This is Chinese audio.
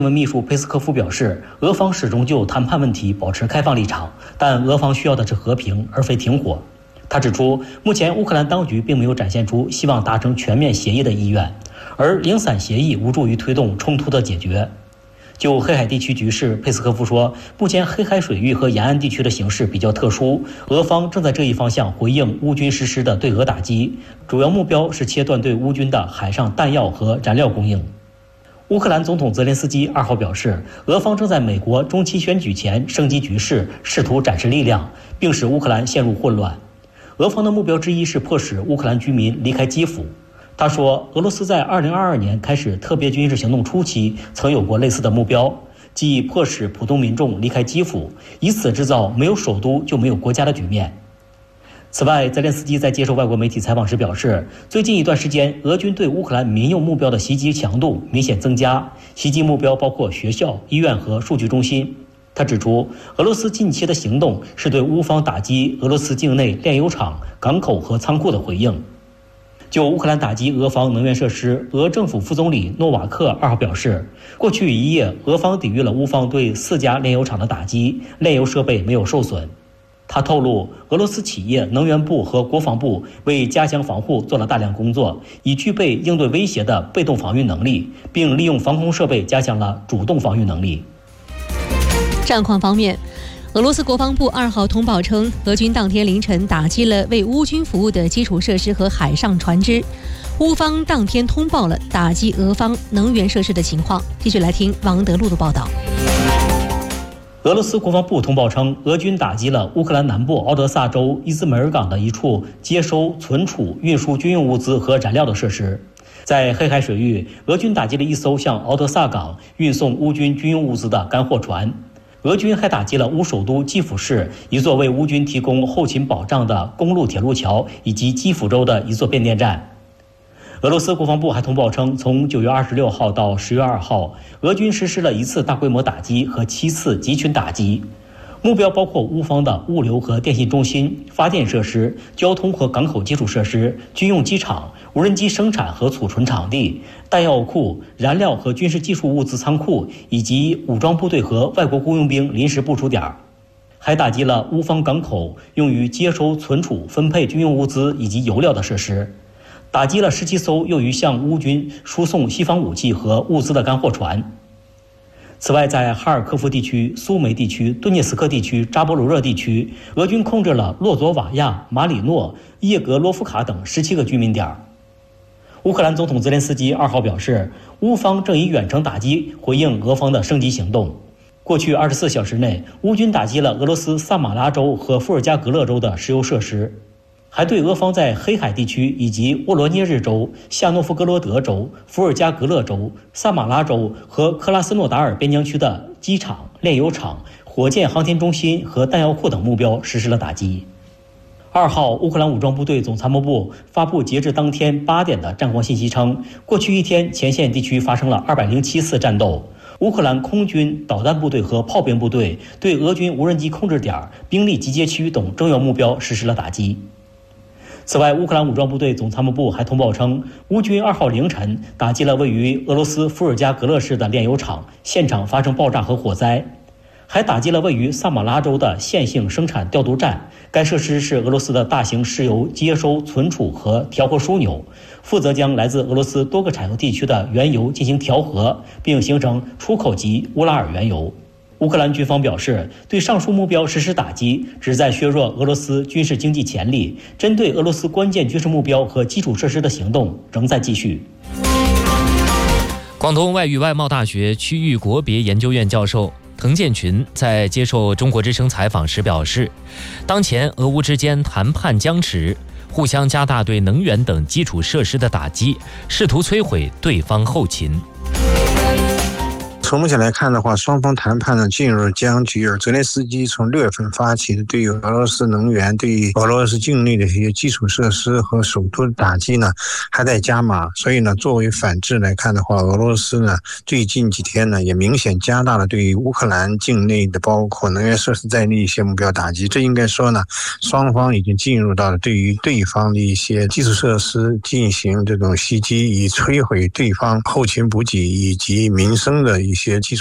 文秘书佩斯科夫表示，俄方始终就谈判问题保持开放立场，但俄方需要的是和平，而非停火。他指出，目前乌克兰当局并没有展现出希望达成全面协议的意愿，而零散协议无助于推动冲突的解决。就黑海地区局势，佩斯科夫说，目前黑海水域和沿岸地区的形势比较特殊，俄方正在这一方向回应乌军实施的对俄打击，主要目标是切断对乌军的海上弹药和燃料供应。乌克兰总统泽连斯基2号表示，俄方正在美国中期选举前升级局势，试图展示力量，并使乌克兰陷入混乱。俄方的目标之一是迫使乌克兰居民离开基辅。他说，俄罗斯在2022年开始特别军事行动初期曾有过类似的目标，即迫使普通民众离开基辅，以此制造没有首都就没有国家的局面。此外，泽连斯基在接受外国媒体采访时表示，最近一段时间，俄军对乌克兰民用目标的袭击强度明显增加，袭击目标包括学校、医院和数据中心。他指出，俄罗斯近期的行动是对乌方打击俄罗斯境内炼油厂、港口和仓库的回应。就乌克兰打击俄方能源设施，俄政府副总理诺瓦克2号表示，过去1夜，俄方抵御了乌方对4家炼油厂的打击，炼油设备没有受损。他透露，俄罗斯企业能源部和国防部为加强防护做了大量工作，以具备应对威胁的被动防御能力，并利用防空设备加强了主动防御能力。 战况方面，俄罗斯国防部2号通报称，俄军当天凌晨打击了为乌军服务的基础设施和海上船只。乌方当天通报了打击俄方能源设施的情况。继续来听王德禄的报道。 俄罗斯国防部通报称，俄军打击了乌克兰南部敖德萨州伊兹梅尔港的一处接收、存储、运输军用物资和燃料的设施。在黑海水域，俄军打击了一艘向敖德萨港运送乌军军用物资的干货船。俄军还打击了乌首都基辅市一座为乌军提供后勤保障的公路铁路桥，以及基辅州的一座变电站。俄罗斯国防部还通报称，从9月26号到10月2号，俄军实施了1次大规模打击和7次集群打击，目标包括乌方的物流和电信中心、发电设施、交通和港口基础设施、军用机场、无人机生产和储存场地、弹药库、燃料和军事技术物资仓库，以及武装部队和外国雇佣兵临时部署点。还打击了乌方港口用于接收、存储、分配军用物资以及油料的设施，打击了17艘用于向乌军输送西方武器和物资的干货船。此外，在哈尔科夫地区、苏梅地区、顿涅茨克地区、扎波罗热地区，俄军控制了洛佐瓦亚、马里诺、叶格罗夫卡等17个居民点。乌克兰总统泽连斯基2号表示，乌方正以远程打击回应俄方的升级行动。过去24小时内，乌军打击了俄罗斯萨马拉州和伏尔加格勒州的石油设施，还对俄方在黑海地区以及沃罗涅日州、夏诺夫哥罗德州、伏尔加格勒州、萨马拉州和克拉斯诺达尔边疆区的机场、炼油厂、火箭航天中心和弹药库等目标实施了打击。2号，乌克兰武装部队总参谋部发布截至当天8点的战况信息称，过去一天前线地区发生了207次战斗。乌克兰空军、导弹部队和炮兵部队对俄军无人机控制点、兵力集结区等重要目标实施了打击。此外，乌克兰武装部队总参谋部还通报称，乌军2号凌晨打击了位于俄罗斯伏尔加格勒市的炼油厂，现场发生爆炸和火灾，还打击了位于萨马拉州的线性生产调度站。该设施是俄罗斯的大型石油接收、存储和调和枢纽，负责将来自俄罗斯多个产油地区的原油进行调和，并形成出口级乌拉尔原油。乌克兰军方表示，对上述目标实施打击，旨在削弱俄罗斯军事经济潜力，针对俄罗斯关键军事目标和基础设施的行动仍在继续。 广东外语外贸大学区域国别研究院教授滕建群在接受中国之声采访时表示，当前俄乌之间谈判僵持，互相加大对能源等基础设施的打击，试图摧毁对方后勤。 从目前来看的话，双方谈判呢进入僵局，而泽连斯基从6月份发起的对于俄罗斯能源、对于俄罗斯境内的这些基础设施和首都的打击呢还在加码，所以呢作为反制来看的话，俄罗斯呢最近几天呢也明显加大了对于乌克兰境内的包括能源设施在内一些目标打击。这应该说呢，双方已经进入到了对于对方的一些基础设施进行这种袭击，以摧毁对方后勤补给以及民生的一些基础